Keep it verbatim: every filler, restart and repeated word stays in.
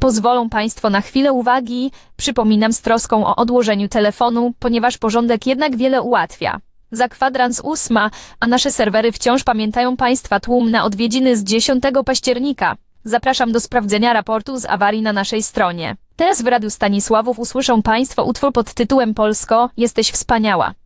Pozwolą Państwo na chwilę uwagi, przypominam z troską o odłożeniu telefonu, ponieważ porządek jednak wiele ułatwia. Za kwadrans ósma, a nasze serwery wciąż pamiętają Państwa tłum na odwiedziny z dziesiątego października. Zapraszam do sprawdzenia raportu z awarii na naszej stronie. Teraz w Radiu Stanisławów usłyszą Państwo utwór pod tytułem Polsko, jesteś wspaniała.